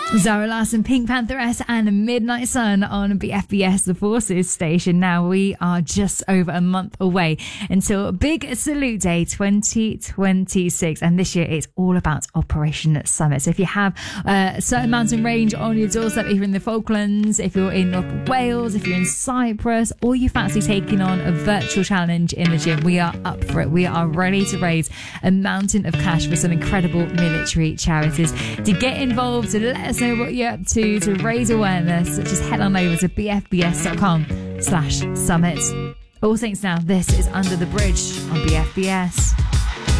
Zara Larsson, Pink Pantheress and Midnight Sun on BFBS, the Forces station. Now we are just over a month away until Big Salute Day 2026, and this year it's all about Operation Summit. So if you have a certain mountain range on your doorstep, if you're in the Falklands, if you're in North Wales, if you're in Cyprus, or you fancy taking on a virtual challenge in the gym, we are up for it. We are ready to raise a mountain of cash for some incredible military charities. To get involved, to let us know what you're up to raise awareness, just head on over to bfbs.com/summit. All Saints now, this is Under the Bridge on BFBS.